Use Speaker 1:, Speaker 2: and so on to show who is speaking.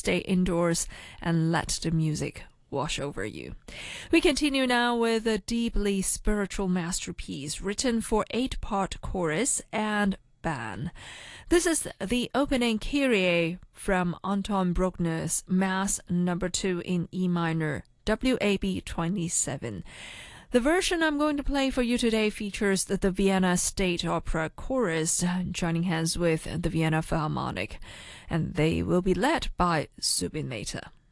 Speaker 1: stay indoors and let the music wash over you. We continue now with a deeply spiritual masterpiece written for 8-part chorus and band. This is the opening Kyrie from Anton Bruckner's Mass No. 2 in E minor, WAB 27. The version I'm going to play for you today features the Vienna State Opera Chorus joining hands with the Vienna Philharmonic, and they will be led by Zubin Mehta.